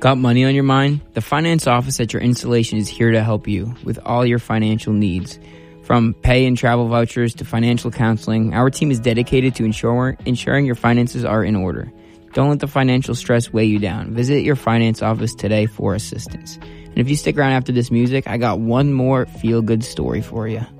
Got money on your mind? The finance office at your installation is here to help you with all your financial needs. From pay and travel vouchers to financial counseling, our team is dedicated to ensuring your finances are in order. Don't let the financial stress weigh you down. Visit your finance office today for assistance. And if you stick around after this music, I got one more feel-good story for you.